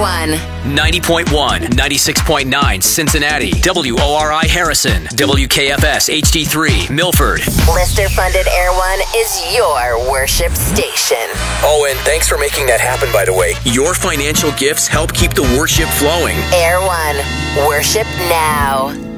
One. 90.1, 96.9 Cincinnati, WORI Harrison, WKFS HD3 Milford. Listener-funded Air One is your worship station. Oh, and thanks for making that happen, by the way. Your financial gifts help keep the worship flowing. Air One. Worship now.